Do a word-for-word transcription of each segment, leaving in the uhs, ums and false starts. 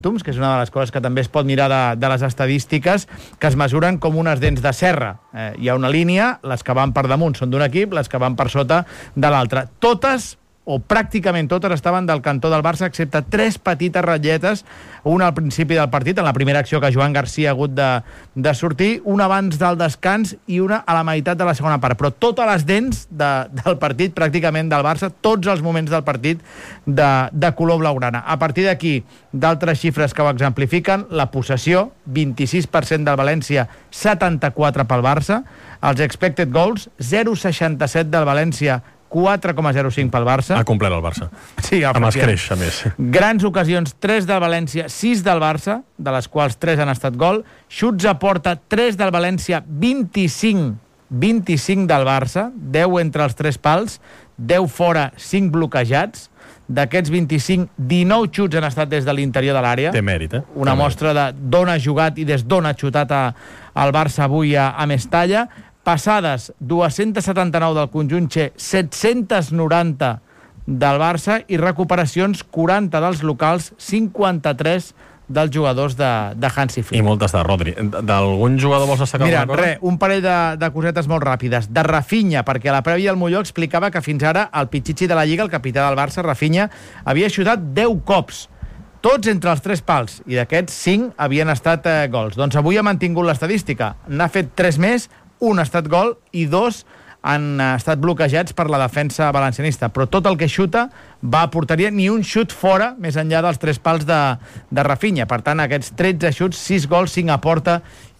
que és una de les coses que també es pot mirar de, de les estadístiques, que es mesuren com unes dents de serra. Eh, hi ha una línia, les que van per damunt són d'un equip, les que van per sota de l'altre. Totes, o pràcticament totes, estaven del cantó del Barça, excepte tres petites ratlletes, una al principi del partit, en la primera acció que Joan Garcia ha hagut de, de sortir, una abans del descans i una a la meitat de la segona part. Però totes les dents de, del partit, pràcticament del Barça, tots els moments del partit de, de color blaugrana. A partir d'aquí, d'altres xifres que ho exemplifiquen, la possessió, vint-i-sis per cent del València, setanta-quatre pel Barça, els expected goals, zero coma seixanta-set del València, quatre coma zero cinc pel Barça. Ha complert el Barça. Sí, amb escreix, a més. Grans ocasions, tres del València, sis del Barça, de les quals tres han estat gol. Xuts a porta, tres del València, vint-i-cinc, vint-i-cinc del Barça, deu entre els tres pals, deu fora, cinc bloquejats. D'aquests vint-i-cinc, dinou xuts han estat des de l'interior de l'àrea. Té mèrit, eh? Una mostra de d'on ha jugat i des d'on ha xutat a, al Barça avui a, a Mestalla. Passades, dos-cents setanta-nou del conjunt Che, set-cents noranta del Barça, i recuperacions, quaranta dels locals, cinquanta-tres dels jugadors de, de Hansi Flick. I moltes de Rodri. D'algun jugador vols destacar Mira, alguna cosa? Mira, un parell de, de cosetes molt ràpides. De Rafinha, perquè a la prèvia el Molló explicava que fins ara el pitxitxi de la Lliga, el capità del Barça, Rafinha, havia xutat deu cops. Tots entre els tres pals, i d'aquests cinc havien estat eh, gols. Doncs avui ha mantingut l'estadística. N'ha fet tres més, un ha estat gol i dos han estat bloquejats per la defensa valencianista, però tot el que xuta va a porteria, ni un xut fora més enllà dels tres pals de, de Rafinha. Per tant, aquests tretze xuts, sis gols, cinc a porta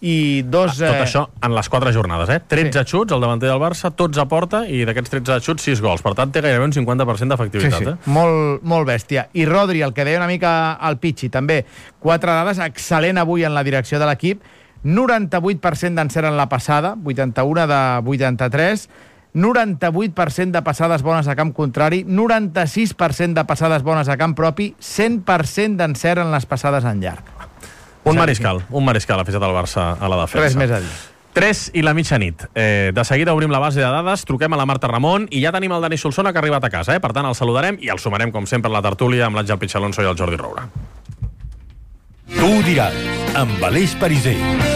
i dos... Tot eh... això en les quatre jornades, eh? tretze sí. xuts, el davanter del Barça, tots a porta, i d'aquests tretze xuts, sis gols. Per tant, té gairebé un cinquanta per cent d'efectivitat. Sí, sí. Eh? Molt, molt bèstia. I Rodri, el que deia una mica al Pichi, també, quatre dades, excel·lent avui en la direcció de l'equip, noranta-vuit per cent d'encert en la passada, vuitanta-u de vuitanta-tres, noranta-vuit per cent de passades bones a camp contrari, noranta-sis per cent de passades bones a camp propi, cent per cent d'encert en les passades en llarg. Un mariscal, un mariscal ha fet el Barça a la defensa. Res més a dir. tres i la mitjanit. Eh, de seguida obrim la base de dades, truquem a la Marta Ramon i ja tenim el Dani Solsona que ha arribat a casa. Eh? Per tant, el saludarem i el sumarem, com sempre, a la tertúlia amb l'Àngel Pichalonso i el Jordi Roura. Tu ho diràs, amb Aleix Pariser.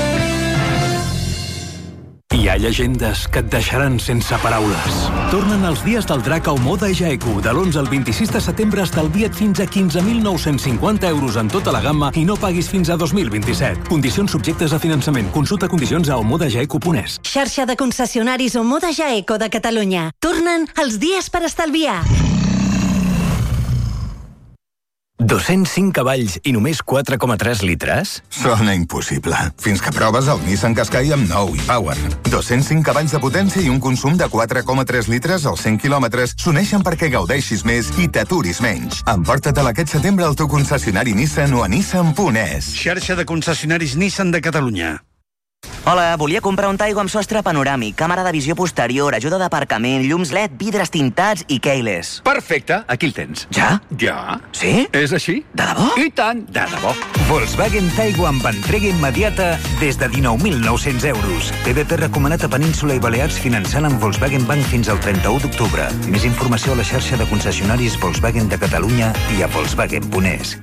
Hi ha llegendes que et deixaran sense paraules. Tornen els dies del drac a Omoda Jaeku. De l'onze al vint-i-sis de setembre estalvia't fins a quinze mil nou-cents cinquanta euros en tota la gamma i no paguis fins a dos mil vint-i-set. Condicions subjectes a finançament. Consulta condicions a omoda jaeku punt es. Xarxa de concessionaris Omoda Jaeco de Catalunya. Tornen els dies per estalviar. dos-cents cinc cavalls i només quatre coma tres litres? Sona impossible. Fins que proves el Nissan Qashqai amb nou e-Power. dos-cents cinc cavalls de potència i un consum de quatre coma tres litres als cent quilòmetres s'uneixen perquè gaudeixis més i t'aturis menys. Emporta-te'l aquest setembre al teu concessionari Nissan o a nissan punt es. Xarxa de concessionaris Nissan de Catalunya. Hola, volia comprar un Taigo amb sostre panoràmic, càmera de visió posterior, ajuda d'aparcament, llums L E D, vidres tintats i keyless. Perfecte, aquí el tens. Ja? Ja. Sí? És així? De debò? I tant, de debò. Volkswagen Taigo amb entrega immediata des de dinou mil nou-cents euros. P B P recomanat a Península i Balears finançant amb Volkswagen Bank fins al trenta-u d'octubre. Més informació a la xarxa de concessionaris Volkswagen de Catalunya i a volkswagen punt es.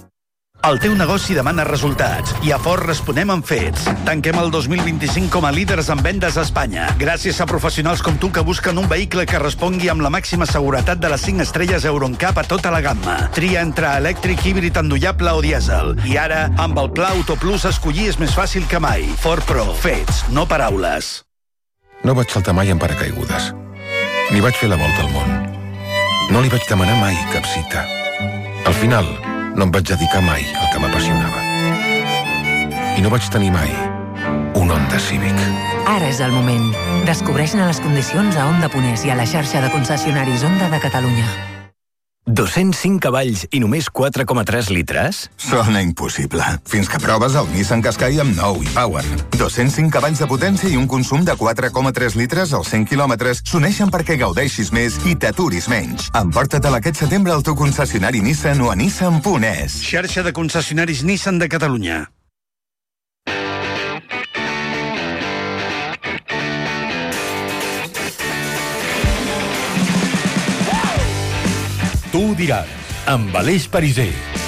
El teu negoci demana resultats i a Ford responem amb fets. Tanquem el dos mil vint-i-cinc com a líders en vendes a Espanya, gràcies a professionals com tu que busquen un vehicle que respongui amb la màxima seguretat de les cinc estrelles Euro N C A P a tota la gamma. Tria entre elèctric, híbrid endollable o dièsel. I ara, amb el Pla Auto Plus, escollir és més fàcil que mai. Ford Pro. Fets, no paraules. No vaig saltar mai en paracaigudes. Ni vaig fer la volta al món. No li vaig demanar mai cap cita. Al final, no em vaig dedicar mai al que m'apassionava. I no vaig tenir mai un Honda Civic. Ara és el moment. Descobreix-ne les condicions a Honda punt es i a la xarxa de concessionaris Honda de Catalunya. dos-cents cinc cavalls i només quatre coma tres litres? Sona impossible. Fins que proves el Nissan Qashqai amb nou e-Power. dos-cents cinc cavalls de potència i un consum de quatre coma tres litres als cent quilòmetres s'uneixen perquè gaudeixis més i t'aturis menys. Emporta-te'l aquest setembre al teu concessionari Nissan o a nissan punt es. Xarxa de concessionaris Nissan de Catalunya. Tu ho diràs, amb Aleix Pariser.